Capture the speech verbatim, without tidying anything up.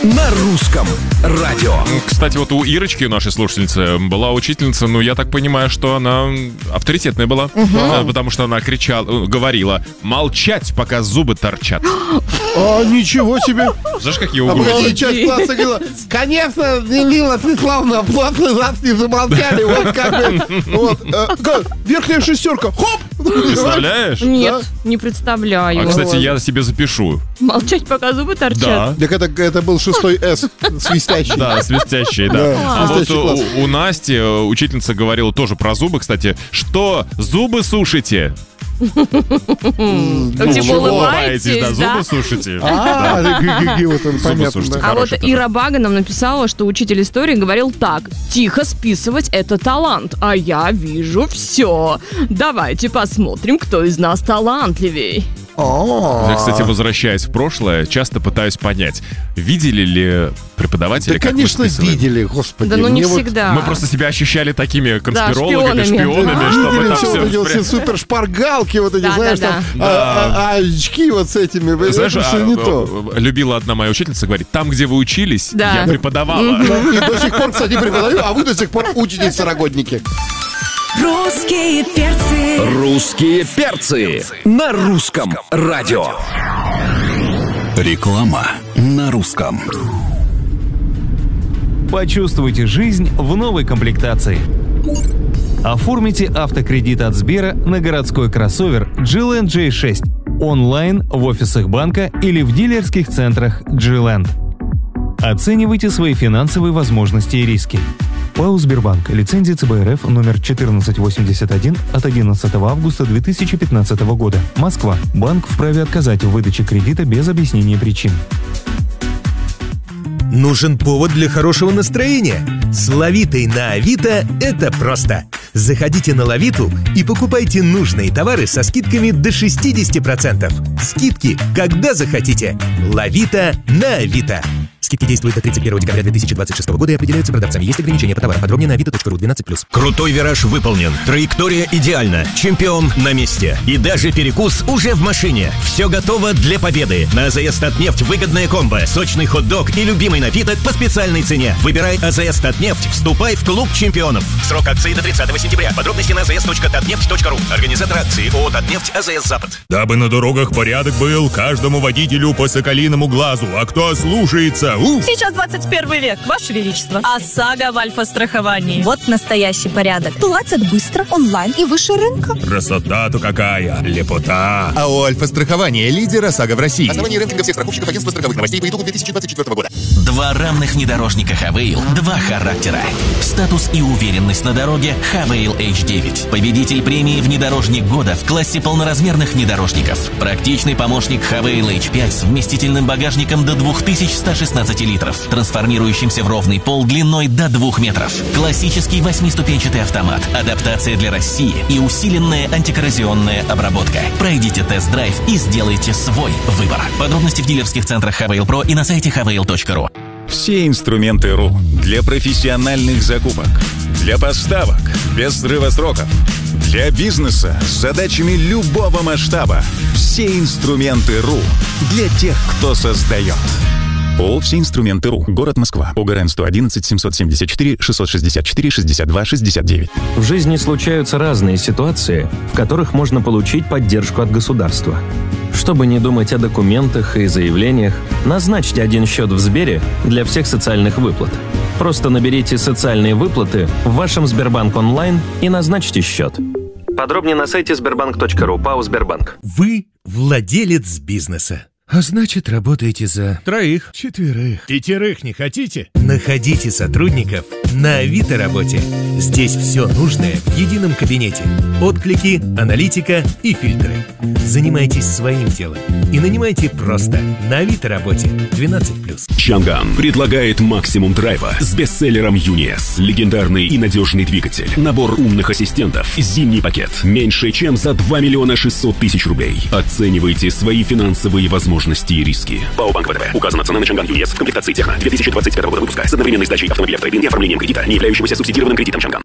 на русском радио. Кстати, вот у Ирочки, у нашей слушательницы, была учительница, ну, я так понимаю, что она авторитетная была, угу. потому что она кричала, говорила: молчать, пока зубы торчат. А, ничего себе. Знаешь, какие угрозы? А угрозы? часть класса говорила: конечно, Лила Светлановна, в прошлый раз не замолчали, вот как бы, вот, э, верхняя шестерка, хоп! Представляешь? Нет, да? Не представляю. А, кстати, я себе запишу. Молчать, пока зубы торчат. Да. Так это, это был шестой С, свистящий. Да, свистящий, да. да. А вот у, у Насти учительница говорила тоже про зубы, кстати, что зубы сушите. Типа улыбаетесь, да? Зубы сушите. А, вот он, понятно. А вот Ира Бага нам написала, что учитель истории говорил так: тихо списывать — это талант, а я вижу все. Давайте посмотрим, кто из нас талантливей. Я, кстати, возвращаясь в прошлое, часто пытаюсь понять, видели ли преподаватели, да, как конечно, мы списываем? видели, господи. Да, ну не вот... всегда. Мы просто себя ощущали такими конспирологами, да, шпионами, шпионами, да. что мы там все, все... вот эти вот все супер шпаргалки, вот эти, да, знаешь, да, там, да. А, а, а, очки вот с этими, знаешь, это все а, не то. Любила одна моя учительница говорить: там, где вы учились, да. я преподавала. И до сих пор, кстати, преподаю, а вы до сих пор учитесь, второгодники. Русские перцы. Русские перцы на русском радио. Реклама на русском. Почувствуйте жизнь в новой комплектации. Оформите автокредит от Сбера на городской кроссовер джи эл энд джей шесть онлайн в офисах банка или в дилерских центрах джи эл энд. Оценивайте свои финансовые возможности и риски. ПАО «Сбербанк». Лицензия цэ бэ эр эф номер четырнадцать восемьдесят один от одиннадцатого августа две тысячи пятнадцатого года. Москва. Банк вправе отказать в выдаче кредита без объяснения причин. Нужен повод для хорошего настроения? С Лавитой на Авито это просто. Заходите на Лавиту и покупайте нужные товары со скидками до шестьдесят процентов. Скидки, когда захотите. Лавита на Авито. Скидки действуют до тридцать первого декабря две тысячи двадцать шестого года и определяются продавцами. Есть ограничения по товарам. Подробнее на авито точка ру двенадцать плюс. Крутой вираж выполнен. Траектория идеальна. Чемпион на месте. И даже перекус уже в машине. Все готово для победы. На АЗС Татнефть выгодная комбо. Сочный хот-дог и любимый напиток по специальной цене. Выбирай АЗС Татнефть. Вступай в клуб чемпионов. Срок акции до тридцатого сентября. Подробности на азс точка татнефть точка ру. Организатор акции ООО «Татнефть», АЗС Запад. Дабы на дорогах порядок был, каждому водителю по соколиному глазу. А кто слушается? Уф! Сейчас двадцать первый век, Ваше Величество. ОСАГО в альфа-страховании. Вот настоящий порядок. Платят быстро, онлайн и выше рынка. Красота-то какая! Лепота! АО «Альфа-страхование» — лидер ОСАГО в России. Основание рейтинга всех страховщиков агентства страховых новостей по итогам две тысячи двадцать четвёртого года. Два равных внедорожника Хавейл, два характера. Статус и уверенность на дороге Хавейл эйч девять. Победитель премии «Внедорожник года» в классе полноразмерных внедорожников. Практичный помощник Хавейл эйч пять с вместительным багажником до две тысячи сто шестнадцать литров, трансформирующимся в ровный пол длиной до двух метров. Классический восьмиступенчатый автомат, адаптация для России и усиленная антикоррозионная обработка. Пройдите тест-драйв и сделайте свой выбор. Подробности в дилерских центрах Хавейл Про и на сайте хавейл точка ру. Все инструменты РУ для профессиональных закупок, для поставок без срыва сроков, для бизнеса с задачами любого масштаба. Все инструменты РУ для тех, кто создает. ООО «Все инструменты РУ». Город Москва. ОГРН сто одиннадцать семьсот семьдесят четыре шестьсот шестьдесят четыре шестьдесят два шестьдесят девять. В жизни случаются разные ситуации, в которых можно получить поддержку от государства. Чтобы не думать о документах и заявлениях, назначьте один счет в Сбере для всех социальных выплат. Просто наберите «Социальные выплаты» в вашем Сбербанк онлайн и назначьте счет. Подробнее на сайте сбербанк точка ру. ПАО «Сбербанк». Вы владелец бизнеса. А значит, работаете за... Троих. Четверых. Пятерых не хотите? Находите сотрудников на Авито работе. Здесь все нужное в едином кабинете. Отклики, аналитика и фильтры. Занимайтесь своим делом и нанимайте просто на Авито работе двенадцать плюс. Чанган предлагает максимум драйва с бестселлером Юниес. Легендарный и надежный двигатель. Набор умных ассистентов. Зимний пакет. Меньше чем за два миллиона шестьсот тысяч рублей. Оценивайте свои финансовые возможности и риски. ПАО «Банк ВТБ». Указана цена на Чанган Юниес в комплектации техно две тысячи двадцать пятого года выпуска с одновременной сдачей автомобиля в трейд-ин и оформлением кредита, не являющегося субсидированным кредитом Чанган.